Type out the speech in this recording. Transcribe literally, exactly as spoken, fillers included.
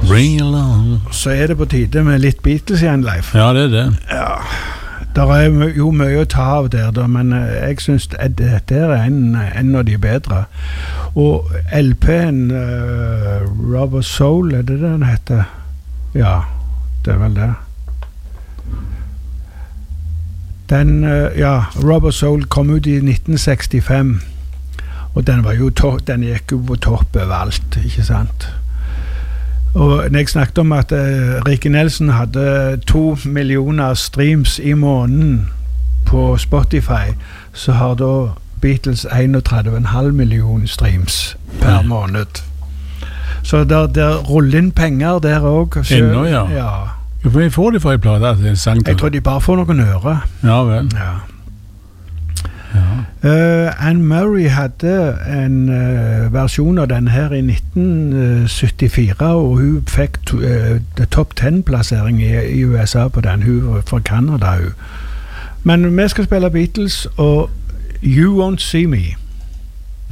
Ring along. Så er det på tide med litt Beatles igjen, Leif. Ja, det er det. Ja, der er jo mye å ta av der, da, men jeg synes dette er en, en av de bedre. Og L P-en uh, Rubber Soul, er det den heter? Ja, det er vel det. Den, uh, ja, Rubber Soul kom ut i nitten sekstifem, og den var jo to- den gikk jo på topp overalt, ikke sant? Og når jeg snakket om at uh, Ricky Nelson hadde to millioner streams i måneden på Spotify, så har da Beatles trettien komma fem millioner streams per måned. Så der, der ruller inn penger der også. Ennå, ja. Ja. Jo, for vi får det fra en plate, altså, en sang til. Jeg tror de bare får noen øre. Ja, vel. Ja. Ja. Uh, Anne Murray hadde en uh, versjon av den her i nitten syttifire, og hun fikk to, uh, topp ti-plassering i, i U S A på den. Hun var fra Canada, hun. Men vi skal spille Beatles, og You Won't See Me.